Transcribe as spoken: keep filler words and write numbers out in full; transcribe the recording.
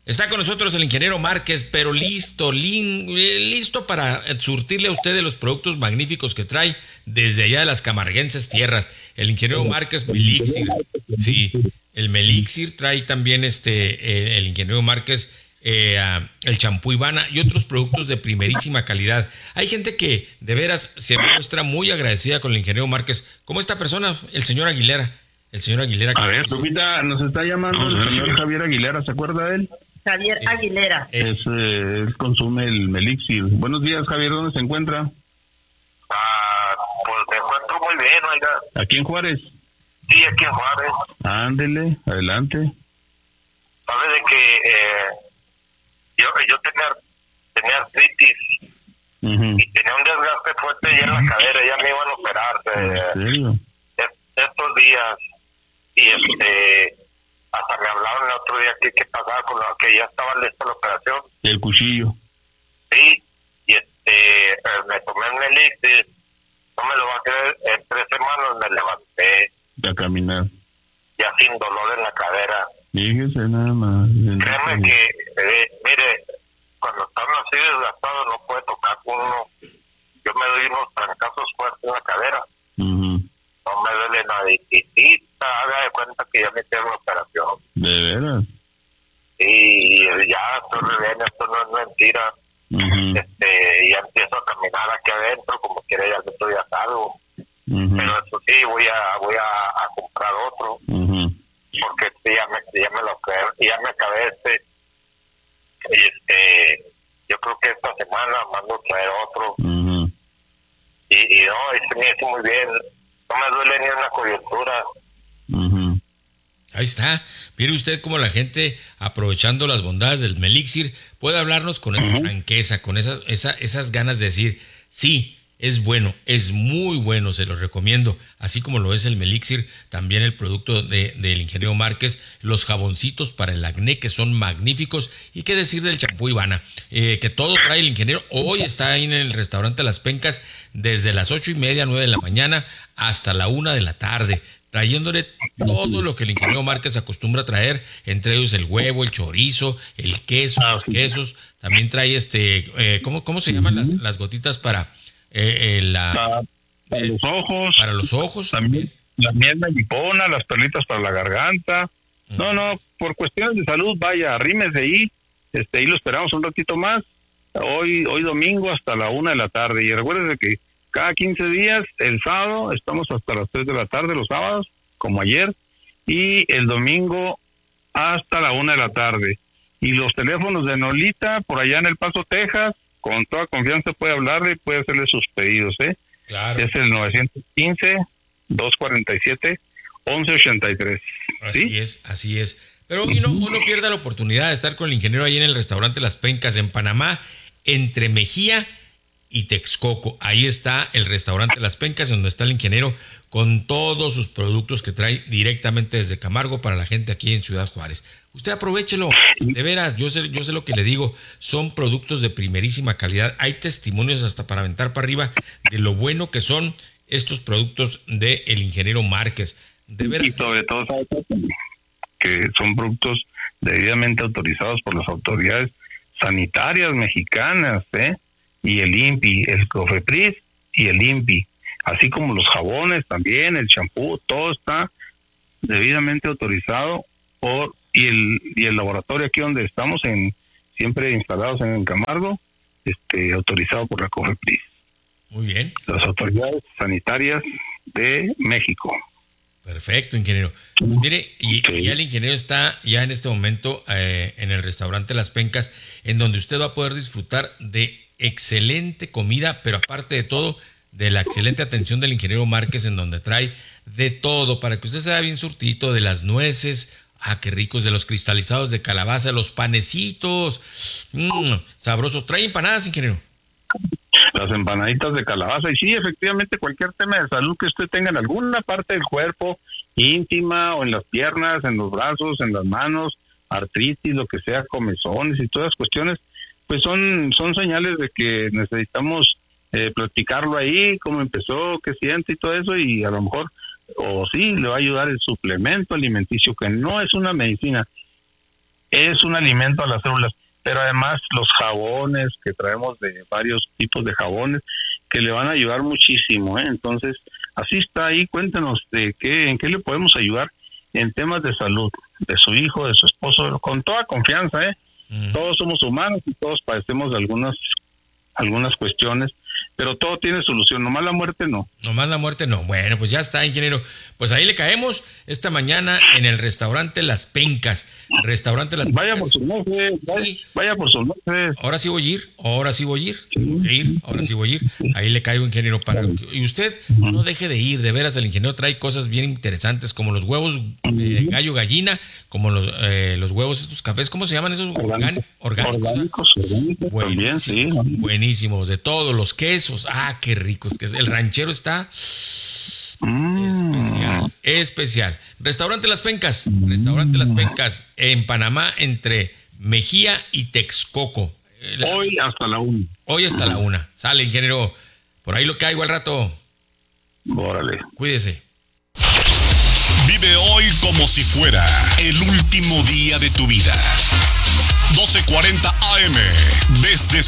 Está con nosotros el ingeniero Márquez, pero listo, lin, listo para surtirle a usted de los productos magníficos que trae desde allá de las camarguenses tierras. El ingeniero Márquez Melixir, sí, el Melixir trae también este, el, el ingeniero Márquez eh, uh, el champú Ivana y otros productos de primerísima calidad. Hay gente que de veras se muestra muy agradecida con el ingeniero Márquez, como esta persona, el señor Aguilera. El señor Aguilera. A ver, Lupita, nos está llamando no, el señor Javier Aguilera, ¿se acuerda de él? Javier Aguilera. Es, eh, él consume el Melixir. Buenos días, Javier, ¿dónde se encuentra? Ah, pues me encuentro muy bien, oiga. ¿Aquí en Juárez? Sí, aquí en Juárez. Ándele, adelante. Sabe de que eh, yo, yo tenía, tenía artritis uh-huh. y tenía un desgaste fuerte ya en la cadera, ya me iban a operar de, ¿En serio? de, de estos días. Y este... hasta me hablaron el otro día que qué pasaba con lo que ya estaba lista la operación. El cuchillo. Sí, y este, eh, me tomé un elixir, no me lo va a creer, en tres semanas me levanté. A caminar. Ya sin dolor en la cadera. Fíjese nada más. Créeme que, eh, mire, cuando está así desgastado no puede tocar uno. Yo me doy unos trancazos fuertes en la cadera. Uh-huh. No me duele nada. Y haga de cuenta que ya me tengo una operación. ¿De veras? Y ya estoy re bien, esto no es mentira. Uh-huh. Este, ya empiezo a caminar aquí adentro, como quiera ya estoy a salvo. Uh-huh. Pero eso sí, voy a voy a, a comprar otro. Uh-huh. Porque este, ya, me, ya me lo ya me acabé este. Y este, yo creo que esta semana mando a traer otro. Uh-huh. Y, y no, este me hizo muy bien. No me duele ni una coyuntura. Uh-huh. Ahí está. Mire usted cómo la gente, aprovechando las bondades del Melixir, puede hablarnos con esa uh-huh. franqueza, con esas, esa, esas ganas de decir, sí, es bueno, es muy bueno, se los recomiendo. Así como lo es el Melixir, también el producto de, del ingeniero Márquez, los jaboncitos para el acné que son magníficos. Y qué decir del champú Ivana, eh, que todo trae el ingeniero. Hoy está ahí en el restaurante Las Pencas desde las ocho y media, nueve de la mañana hasta la una de la tarde, trayéndole todo lo que el ingeniero Márquez acostumbra a traer, entre ellos el huevo, el chorizo, el queso, los quesos. También trae este, eh, ¿cómo, cómo se llaman las, las gotitas para eh, eh, la, para, para eh, los ojos? Para los ojos también. La miel de lipona, las perlitas para la garganta. Uh-huh. No, no, por cuestiones de salud, vaya, arrímese ahí, este, ahí lo esperamos un ratito más. Hoy, hoy domingo hasta la una de la tarde. Y recuérdese que cada quince días, el sábado, estamos hasta las tres de la tarde, los sábados, como ayer, y el domingo hasta la una de la tarde. Y los teléfonos de Nolita, por allá en El Paso, Texas, con toda confianza puede hablarle y puede hacerle sus pedidos, ¿eh? Claro. Es el nueve uno cinco, dos cuatro siete, once ochenta y tres. Así ¿sí? es, así es. Pero uno, uno pierde la oportunidad de estar con el ingeniero ahí en el restaurante Las Pencas, en Panamá, entre Mejía y Texcoco. Ahí está el restaurante Las Pencas, donde está el ingeniero con todos sus productos que trae directamente desde Camargo para la gente aquí en Ciudad Juárez. Usted aprovechelo, de veras, yo sé, yo sé lo que le digo, son productos de primerísima calidad. Hay testimonios hasta para aventar para arriba de lo bueno que son estos productos del ingeniero Márquez. De veras. Y sobre todo, ¿sabes? Que son productos debidamente autorizados por las autoridades sanitarias mexicanas, ¿eh? Y el INPI, el COFEPRIS y el INPI, así como los jabones también, el champú, todo está debidamente autorizado por y el y el laboratorio aquí donde estamos, en siempre instalados en Camargo, este autorizado por la COFEPRIS. Muy bien. Las autoridades sanitarias de México. Perfecto, ingeniero. Mire, y, sí. y ya el ingeniero está ya en este momento eh, en el restaurante Las Pencas, en donde usted va a poder disfrutar de excelente comida, pero aparte de todo, de la excelente atención del ingeniero Márquez, en donde trae de todo para que usted se vea bien surtidito, de las nueces, ah, qué ricos, de los cristalizados de calabaza, los panecitos, mmm, sabrosos. ¿Trae empanadas, ingeniero? Las empanaditas de calabaza, y sí, efectivamente, cualquier tema de salud que usted tenga en alguna parte del cuerpo, íntima, o en las piernas, en los brazos, en las manos, artritis, lo que sea, comezones y todas las cuestiones, pues son son señales de que necesitamos eh, platicarlo ahí, cómo empezó, qué siente y todo eso, y a lo mejor, o sí, le va a ayudar el suplemento alimenticio, que no es una medicina. es un alimento a las células, pero además los jabones que traemos de varios tipos de jabones que le van a ayudar muchísimo, ¿eh? Entonces, así está ahí, cuéntenos de qué, en qué le podemos ayudar en temas de salud, de su hijo, de su esposo, con toda confianza, ¿eh? Mm. Todos somos humanos y todos padecemos de algunas, algunas cuestiones, pero todo tiene solución, nomás la muerte no. Nomás la muerte no. Bueno, pues ya está, ingeniero. Pues ahí le caemos esta mañana en el restaurante Las Pencas. Restaurante Las Vaya Pencas. por sus noches, vaya, Sí. vaya por sus noches. Ahora sí voy a ir, ahora sí voy a ir, tengo que ir, ahora sí voy a ir. Ahí le caigo, ingeniero. Para... Y usted no deje de ir, de veras, el ingeniero trae cosas bien interesantes, como los huevos eh, gallo gallina, como los eh, los huevos, estos cafés, ¿cómo se llaman esos? Orgánicos. Orgánicos, orgánicos, orgánicos también, sí. Buenísimos, de todos los quesos. Ah, qué ricos quesos. El ranchero está Mm. especial, especial. Restaurante Las Pencas, Restaurante Las Pencas en Panamá, entre Mejía y Texcoco. Hoy hasta la una. Hoy hasta la una. Sale, ingeniero. Por ahí lo caigo al rato. Órale. Cuídese. Vive hoy como si fuera el último día de tu vida. doce cuarenta A M, desde